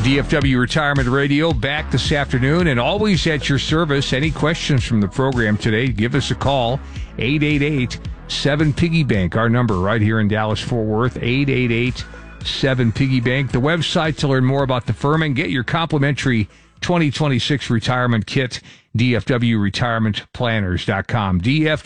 DFW Retirement Radio back this afternoon and always at your service. Any questions from the program today, give us a call. 888-7-PIGGY-BANK, our number right here in Dallas-Fort Worth, 888-7-PIGGY-BANK. The website to learn more about the firm and get your complimentary 2026 retirement kit, DFWRetirementPlanners.com,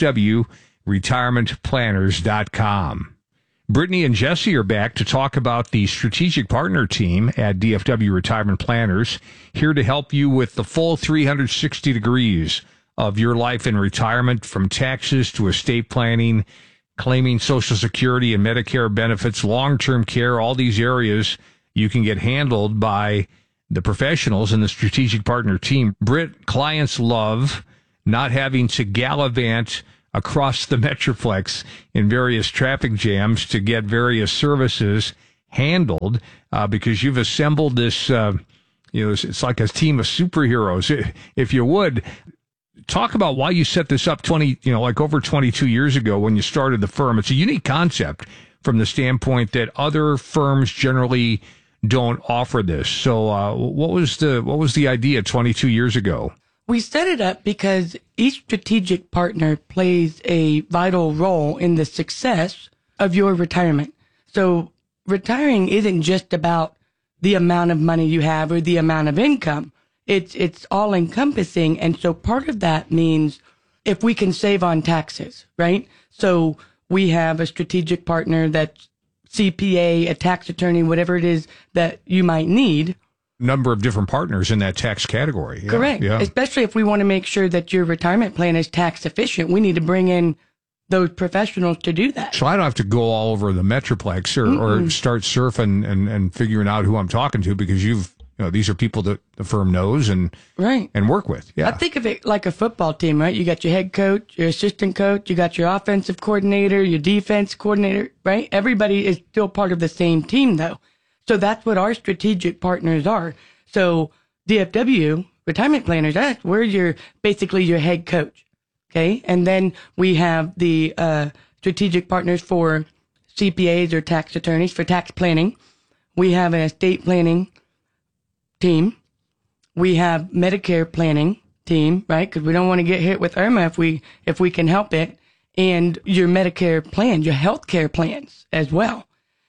DFWRetirementPlanners.com. Brittany and Jesse are back to talk about the strategic partner team at DFW Retirement Planners, here to help you with the full 360 degrees of your life in retirement, from taxes to estate planning, claiming Social Security and Medicare benefits, long-term care, all these areas you can get handled by the professionals in the strategic partner team. Britt, clients love not having to gallivant across the Metroplex in various traffic jams to get various services handled, because you've assembled this, it's like a team of superheroes. If you would, talk about why you set this up over 22 years ago when you started the firm. It's a unique concept from the standpoint that other firms generally don't offer this. So what was the idea 22 years ago? We set it up because each strategic partner plays a vital role in the success of your retirement. So retiring isn't just about the amount of money you have or the amount of income. It's all encompassing. And so part of that means if we can save on taxes, right? So we have a strategic partner that's CPA, a tax attorney, whatever it is that you might need. Number of different partners in that tax category. Yeah. Correct. Yeah. Especially if we want to make sure that your retirement plan is tax efficient, we need to bring in those professionals to do that. So I don't have to go all over the Metroplex or start surfing and figuring out who I'm talking to, because these are people that the firm knows and work with. Yeah. I think of it like a football team, right? You got your head coach, your assistant coach, you got your offensive coordinator, your defense coordinator, right? Everybody is still part of the same team, though. So that's what our strategic partners are. So DFW Retirement Planners, we're basically your head coach. Okay. And then we have the strategic partners for CPAs or tax attorneys for tax planning. We have an estate planning team. We have Medicare planning team, right? Because we don't want to get hit with IRMA if we can help it. And your Medicare plans, your health care plans as well.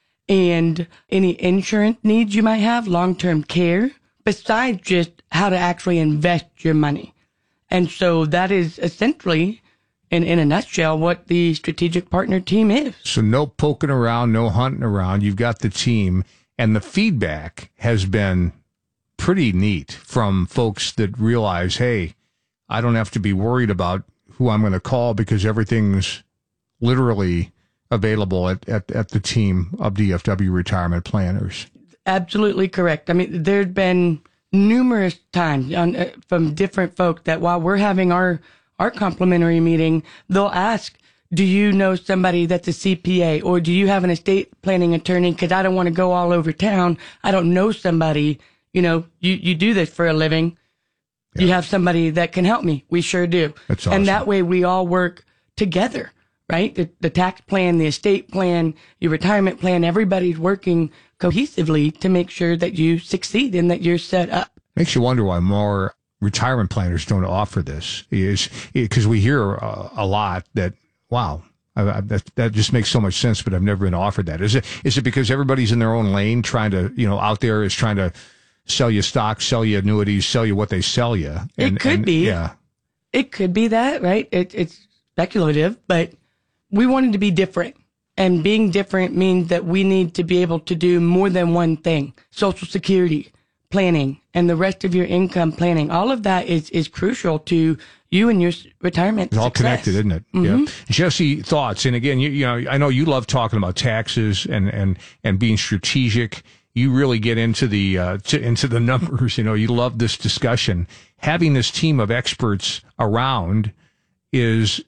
And any insurance needs you might have, long-term care, besides just how to actually invest your money. And so that is essentially, in a nutshell, what the strategic partner team is. So no poking around, no hunting around. You've got the team, and the feedback has been pretty neat from folks that realize, hey, I don't have to be worried about who I'm going to call because everything's literally available at the team of DFW Retirement Planners. Absolutely correct. I mean, there's been numerous times from different folk that while we're having our complimentary meeting, they'll ask, do you know somebody that's a CPA, or do you have an estate planning attorney? Because I don't want to go all over town. I don't know somebody. You do this for a living. Yeah. You have somebody that can help me. We sure do. That's awesome. And that way we all work together. Right? The tax plan, the estate plan, your retirement plan, everybody's working cohesively to make sure that you succeed and that you're set up. Makes you wonder why more retirement planners don't offer this, is because we hear a lot that, wow, that just makes so much sense, but I've never been offered that. Is it because everybody's in their own lane trying to, out there is trying to sell you stocks, sell you annuities, sell you what they sell you? It could be. Yeah. It could be that, right? It's speculative, but we wanted to be different, and being different means that we need to be able to do more than one thing. Social Security planning and the rest of your income planning, all of that is crucial to you and your retirement It's all success. connected, isn't it? Mm-hmm. Yeah. Jesse, thoughts? And again, I know you love talking about taxes and being strategic. You really get into the into the numbers. You love this discussion. Having this team of experts around is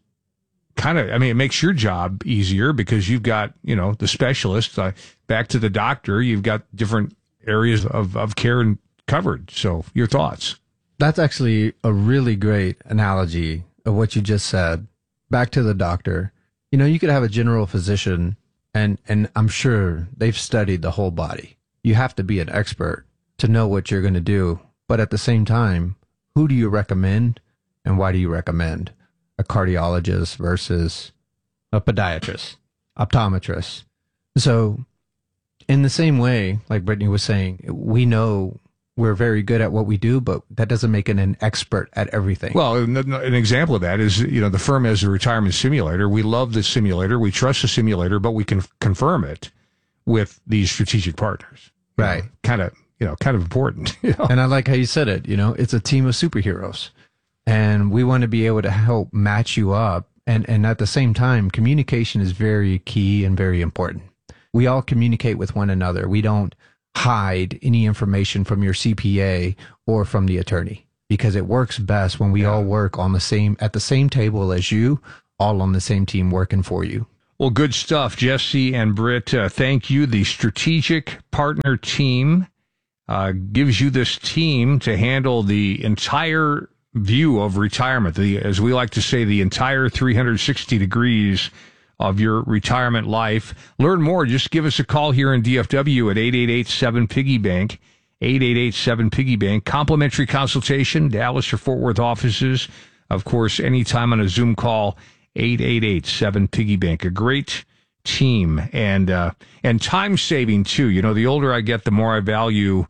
it makes your job easier because you've got, the specialists, back to the doctor, you've got different areas of care and covered. So your thoughts? That's actually a really great analogy of what you just said. Back to the doctor. You could have a general physician and I'm sure they've studied the whole body. You have to be an expert to know what you're going to do. But at the same time, who do you recommend and why do you recommend a cardiologist versus a podiatrist, optometrist? So in the same way, like Brittany was saying, we know we're very good at what we do, but that doesn't make it an expert at everything. Well, an example of that is, the firm has a retirement simulator. We love the simulator. We trust the simulator, but we can confirm it with these strategic partners. Right. Kind of important. And I like how you said it, it's a team of superheroes, and we want to be able to help match you up. And at the same time, communication is very key and very important. We all communicate with one another. We don't hide any information from your CPA or from the attorney, because it works best when we all work at the same table as you, all on the same team working for you. Well, good stuff, Jesse and Britt. Thank you. The strategic partner team gives you this team to handle the entire view of retirement, as we like to say, the entire 360 degrees of your retirement life. Learn more. Just give us a call here in DFW at 888-7-PIGGY-BANK, 888-7-PIGGY-BANK. Complimentary consultation, Dallas or Fort Worth offices. Of course, anytime on a Zoom call, 888-7-PIGGY-BANK. A great team and time saving too. The older I get, the more I value,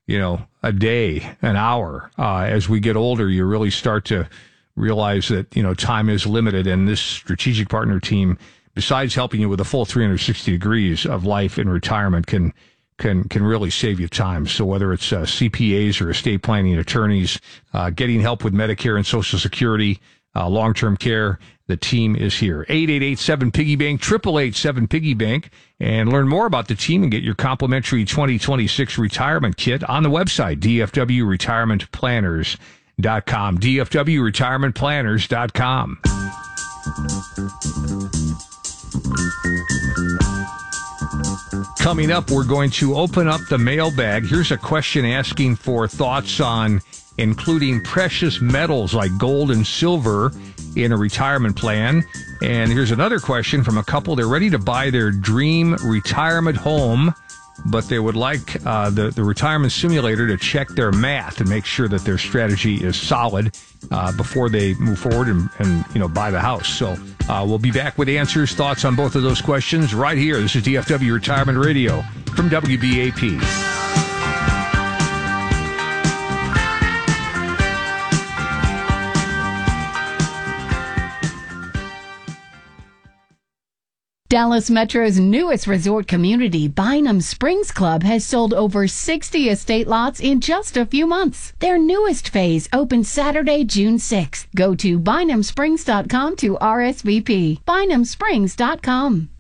a day, an hour. As we get older, you really start to realize that, time is limited, and this strategic partner team, besides helping you with a full 360 degrees of life in retirement, can really save you time. So whether it's CPAs or estate planning attorneys, getting help with Medicare and Social Security, long-term care, the team is here. 888-7-PIGGY-BANK, 888-7-PIGGY-BANK, and learn more about the team and get your complimentary 2026 retirement kit on the website, DFWRetirementPlanners.com, DFWRetirementPlanners.com. Coming up, we're going to open up the mailbag. Here's a question asking for thoughts on including precious metals like gold and silver in a retirement plan. And here's another question from a couple. They're ready to buy their dream retirement home, but they would like the retirement simulator to check their math and make sure that their strategy is solid before they move forward and buy the house. So we'll be back with answers, thoughts on both of those questions right here. This is DFW Retirement Radio from WBAP. Dallas Metro's newest resort community, Bynum Springs Club, has sold over 60 estate lots in just a few months. Their newest phase opens Saturday, June 6th. Go to BynumSprings.com to RSVP. BynumSprings.com.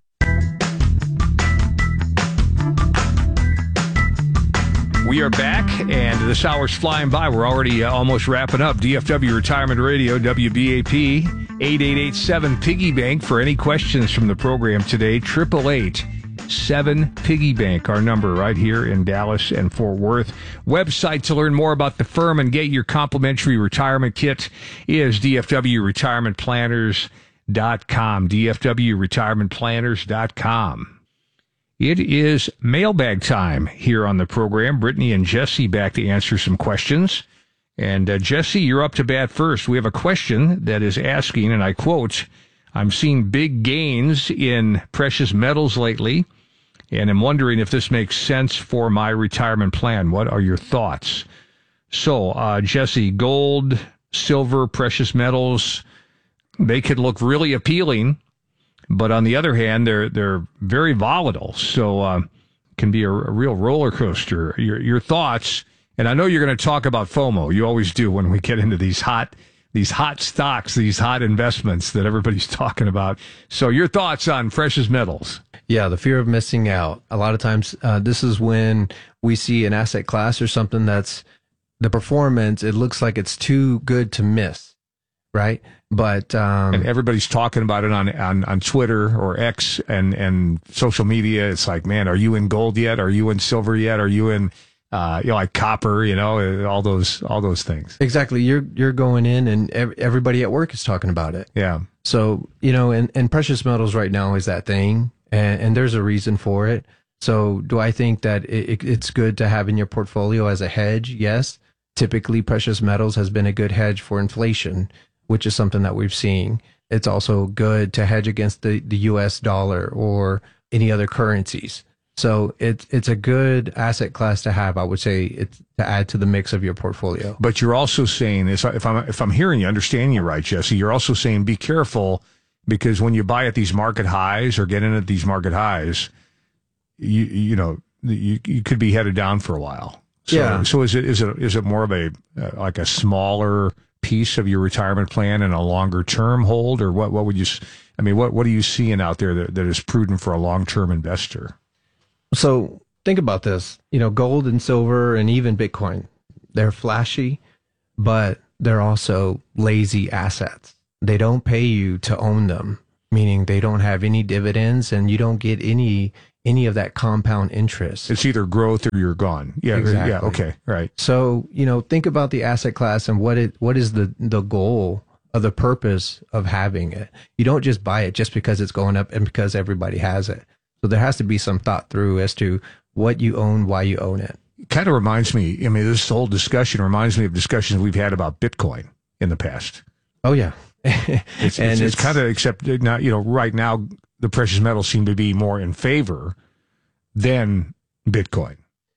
We are back, and this hour's flying by. We're already almost wrapping up. DFW Retirement Radio, WBAP. 888-7-PIGGY-BANK for any questions from the program today. 888-7-PIGGY-BANK, our number right here in Dallas and Fort Worth. Website to learn more about the firm and get your complimentary retirement kit is DFWRetirementPlanners.com, DFWRetirementPlanners.com. It is mailbag time here on the program. Brittany and Jesse back to answer some questions. And Jesse, you're up to bat first. We have a question that is asking, and I quote, "I'm seeing big gains in precious metals lately, and I'm wondering if this makes sense for my retirement plan. What are your thoughts?" So, Jesse, gold, silver, precious metals, they could look really appealing, but on the other hand, they're very volatile, so can be a real roller coaster. Your thoughts? And I know you're going to talk about FOMO. You always do when we get into these hot stocks, these hot investments that everybody's talking about. So your thoughts on precious metals? Yeah, the fear of missing out. A lot of times, this is when we see an asset class or something that's the performance, it looks like it's too good to miss, right? But and everybody's talking about it on Twitter or X and social media. It's like, man, are you in gold yet? Are you in silver yet? Are you in like copper, all those things. Exactly. You're going in and everybody at work is talking about it. Yeah. So, and precious metals right now is that thing. And there's a reason for it. So do I think that it's good to have in your portfolio as a hedge? Yes. Typically, precious metals has been a good hedge for inflation, which is something that we've seen. It's also good to hedge against the US dollar or any other currencies. So it's a good asset class to have. I would say it's to add to the mix of your portfolio. But you're also saying, if I'm hearing you, understanding you right, Jesse, you're also saying be careful, because when you buy at these market highs or get in at these market highs, you could be headed down for a while. So, yeah. So is it more of a like a smaller piece of your retirement plan and a longer term hold, or what would you? I mean, what are you seeing out there that is prudent for a long term investor? So think about this, gold and silver and even Bitcoin, they're flashy, but they're also lazy assets. They don't pay you to own them, meaning they don't have any dividends and you don't get any of that compound interest. It's either growth or you're gone. Yeah, exactly. Yeah, okay, right. So, think about the asset class and what is the goal of the purpose of having it. You don't just buy it just because it's going up and because everybody has it. So there has to be some thought through as to what you own, why you own it. It kind of reminds me, this whole discussion reminds me of discussions we've had about Bitcoin in the past. Oh, yeah. It's kind of, except not, right now the precious metals seem to be more in favor than Bitcoin.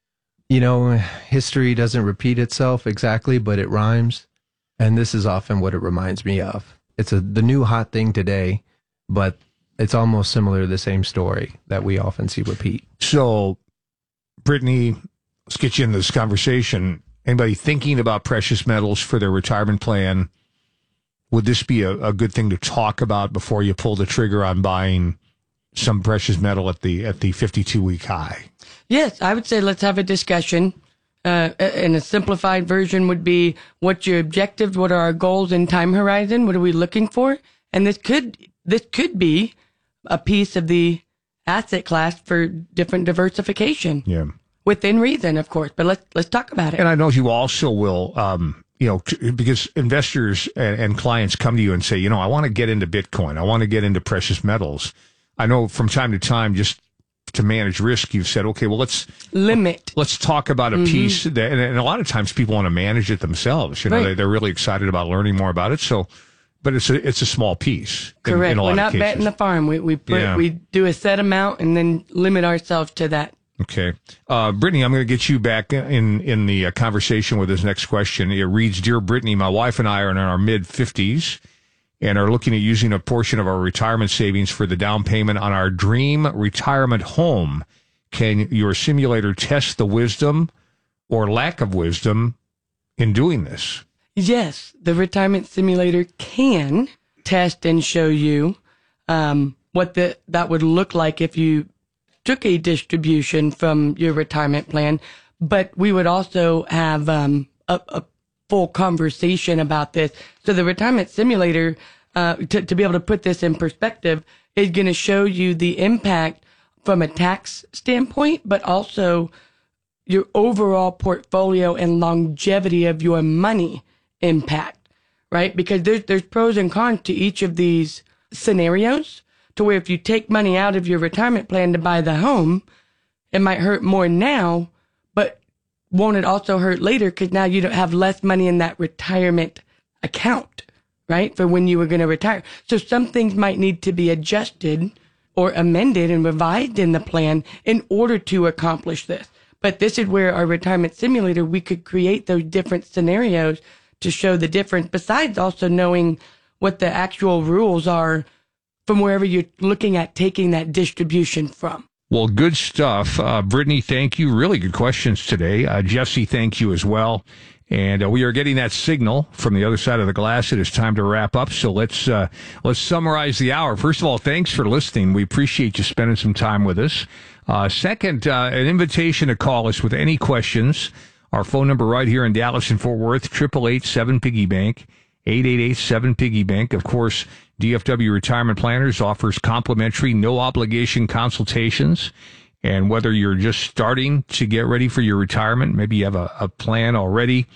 History doesn't repeat itself exactly, but it rhymes. And this is often what it reminds me of. It's the new hot thing today, but it's almost similar to the same story that we often see repeat. So, Brittany, let's get you into this conversation. Anybody thinking about precious metals for their retirement plan, would this be a good thing to talk about before you pull the trigger on buying some precious metal at the 52-week high? Yes, I would say let's have a discussion. And a simplified version would be, what's your objectives? What are our goals and time horizon? What are we looking for? And this could be a piece of the asset class for different diversification. Yeah. Within reason, of course, but let's talk about it. And I know you also will, because investors and clients come to you and say, I want to get into Bitcoin. I want to get into precious metals. I know from time to time, just to manage risk, you've said, okay, well, let's talk about a piece that, and a lot of times people want to manage it themselves. Right. They're really excited about learning more about it. So, but it's a small piece. Correct. In a lot We're not of cases. betting the farm. We do a set amount and then limit ourselves to that. Okay. Brittany, I'm going to get you back in the conversation with this next question. It reads, Dear Brittany, my wife and I are in our mid-50s and are looking at using a portion of our retirement savings for the down payment on our dream retirement home. Can your simulator test the wisdom or lack of wisdom in doing this? Yes, the retirement simulator can test and show you what that would look like if you took a distribution from your retirement plan. But we would also have a full conversation about this. So the retirement simulator, to be able to put this in perspective, is going to show you the impact from a tax standpoint, but also your overall portfolio and longevity of your money impact, right? Because there's pros and cons to each of these scenarios, to where if you take money out of your retirement plan to buy the home, it might hurt more now, but won't it also hurt later? Because now you don't have less money in that retirement account, right? For when you were going to retire. So some things might need to be adjusted or amended and revised in the plan in order to accomplish this. But this is where our retirement simulator, we could create those different scenarios to show the difference, besides also knowing what the actual rules are from wherever you're looking at taking that distribution from. Well, good stuff. Brittany, thank you. Really good questions today. Jesse, thank you as well. And we are getting that signal from the other side of the glass. It is time to wrap up. So let's summarize the hour. First of all, thanks for listening. We appreciate you spending some time with us. Second, an invitation to call us with any questions. Our phone number right here in Dallas and Fort Worth, 888-7-PIGGY-BANK, 888-7-PIGGY-BANK. Of course, DFW Retirement Planners offers complimentary, no-obligation consultations. And whether you're just starting to get ready for your retirement, maybe you have a plan already,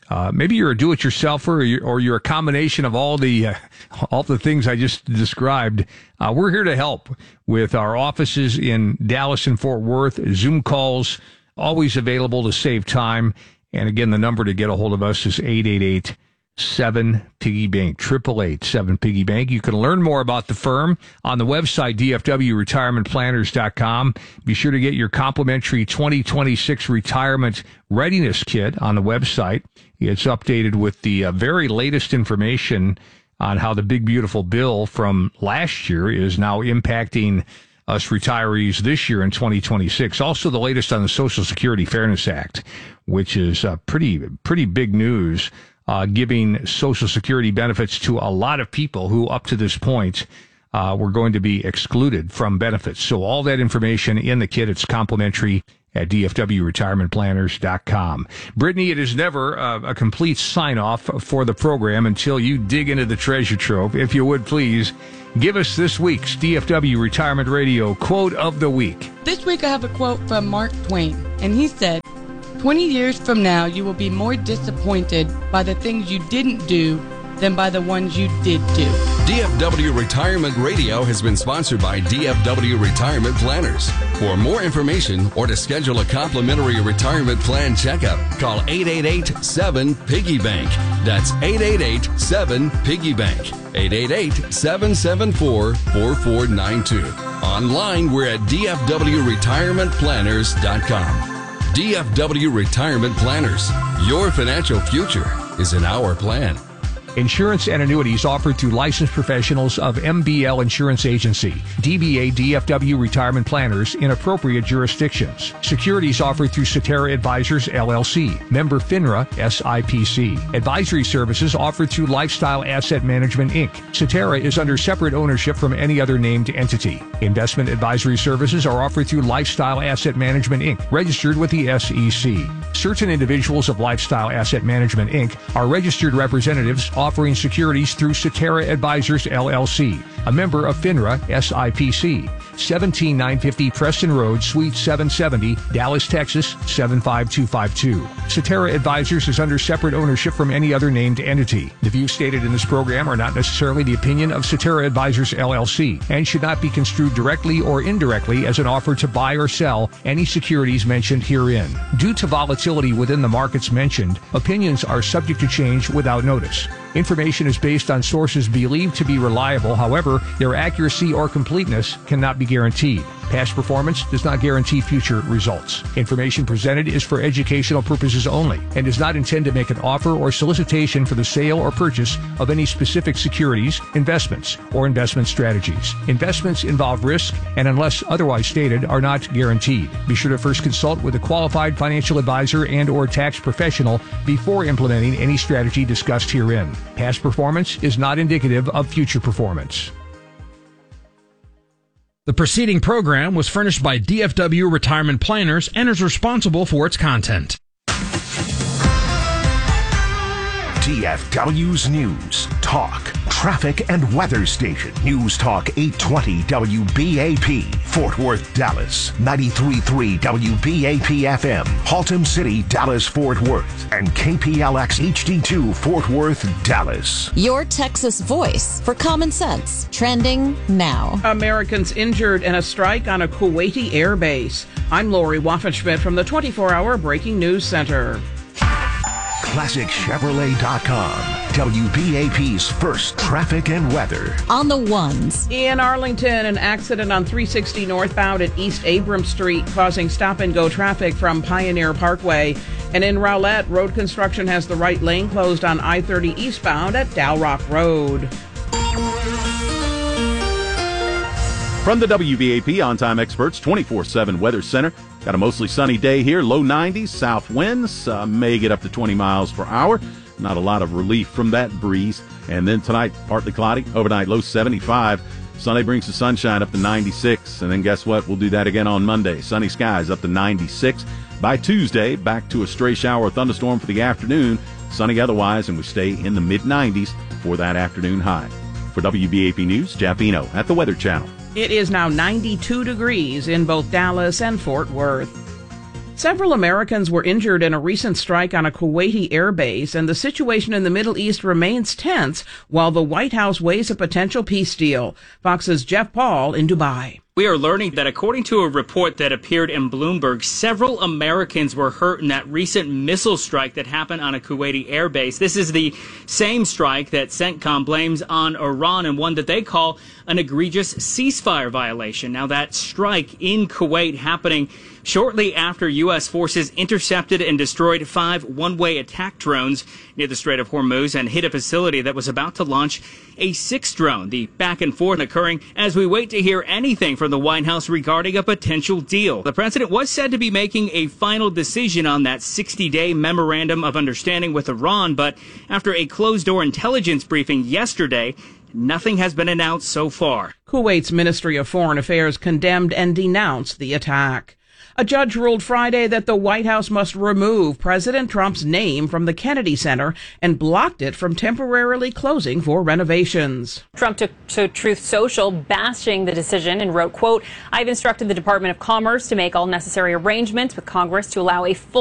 Maybe you're a do-it-yourselfer, or you're a combination of all the things I just described. We're here to help with our offices in Dallas and Fort Worth. Zoom calls always available to save time. And again, the number to get a hold of us is 888-7-PIGGY-BANK, 888-7-PIGGY-BANK. You can learn more about the firm on the website, dfwretirementplanners.com. Be sure to get your complimentary 2026 retirement readiness kit on the website. It's updated with the very latest information on how the big, beautiful bill from last year is now impacting us retirees this year in 2026. Also, the latest on the Social Security Fairness Act, which is pretty big news, giving Social Security benefits to a lot of people who, up to this point, were going to be excluded from benefits. So all that information in the kit, it's complimentary at dfwretirementplanners.com. Brittany, it is never a complete sign-off for the program until you dig into the treasure trove. If you would, please give us this week's DFW Retirement Radio Quote of the Week. This week I have a quote from Mark Twain, and he said, 20 years from now, you will be more disappointed by the things you didn't do than by the ones you did do. DFW Retirement Radio has been sponsored by DFW Retirement Planners. For more information or to schedule a complimentary retirement plan checkup, call 888-7-PIGGY-BANK. That's 888-7-PIGGY-BANK. 888-774-4492. Online, we're at dfwretirementplanners.com. DFW Retirement Planners. Your financial future is in our plan. Insurance and annuities offered through licensed professionals of MBL Insurance Agency, DBA DFW Retirement Planners in appropriate jurisdictions. Securities offered through Cetera Advisors, LLC, member FINRA, SIPC. Advisory services offered through Lifestyle Asset Management, Inc. Cetera is under separate ownership from any other named entity. Investment advisory services are offered through Lifestyle Asset Management, Inc., registered with the SEC. Certain individuals of Lifestyle Asset Management, Inc. are registered representatives offering securities through Cetera Advisors, LLC, a member of FINRA, SIPC, 17950 Preston Road, Suite 770, Dallas, Texas, 75252. Cetera Advisors is under separate ownership from any other named entity. The views stated in this program are not necessarily the opinion of Cetera Advisors, LLC, and should not be construed directly or indirectly as an offer to buy or sell any securities mentioned herein. Due to volatility within the markets mentioned, opinions are subject to change without notice. Information is based on sources believed to be reliable. However, their accuracy or completeness cannot be guaranteed. Past performance does not guarantee future results. Information presented is for educational purposes only and does not intend to make an offer or solicitation for the sale or purchase of any specific securities, investments, or investment strategies. Investments involve risk and, unless otherwise stated, are not guaranteed. Be sure to first consult with a qualified financial advisor and/or tax professional before implementing any strategy discussed herein. Past performance is not indicative of future performance. The preceding program was furnished by DFW Retirement Planners and is responsible for its content. DFW's News, Talk, Traffic and Weather Station. News Talk 820 WBAP, Fort Worth, Dallas. 93.3 WBAP FM, Haltom City, Dallas, Fort Worth. And KPLX HD2, Fort Worth, Dallas. Your Texas voice for common sense. Trending now. Americans injured in a strike on a Kuwaiti air base. I'm Lori Waffenschmidt from the 24-hour Breaking News Center. ClassicChevrolet.com, WBAP's first traffic and weather. On the ones. In Arlington, an accident on 360 northbound at East Abram Street causing stop-and-go traffic from Pioneer Parkway. And in Rowlett, road construction has the right lane closed on I-30 eastbound at Dalrock Road. From the WBAP On-Time Experts 24/7 Weather Center, got a mostly sunny day here, low 90s, south winds, may get up to 20 miles per hour. Not a lot of relief from that breeze. And then tonight, partly cloudy, overnight low 75. Sunday brings the sunshine up to 96. And then guess what? We'll do that again on Monday. Sunny skies up to 96. By Tuesday, back to a stray shower or thunderstorm for the afternoon. Sunny otherwise, and we stay in the mid-90s for that afternoon high. For WBAP News, Jeff Eno at the Weather Channel. It is now 92 degrees in both Dallas and Fort Worth. Several Americans were injured in a recent strike on a Kuwaiti air base, and the situation in the Middle East remains tense while the White House weighs a potential peace deal. Fox's Jeff Paul in Dubai. We are learning that according to a report that appeared in Bloomberg, several Americans were hurt in that recent missile strike that happened on a Kuwaiti airbase. This is the same strike that CENTCOM blames on Iran and one that they call an egregious ceasefire violation. Now, that strike in Kuwait happening shortly after U.S. forces intercepted and destroyed 5 one-way attack drones near the Strait of Hormuz and hit a facility that was about to launch a 6th drone. The back and forth occurring as we wait to hear anything from the White House regarding a potential deal. The president was said to be making a final decision on that 60-day memorandum of understanding with Iran, but after a closed-door intelligence briefing yesterday, nothing has been announced so far. Kuwait's Ministry of Foreign Affairs condemned and denounced the attack. A judge ruled Friday that the White House must remove President Trump's name from the Kennedy Center and blocked it from temporarily closing for renovations. Trump took to Truth Social bashing the decision and wrote, quote, "I've instructed the Department of Commerce to make all necessary arrangements with Congress to allow a full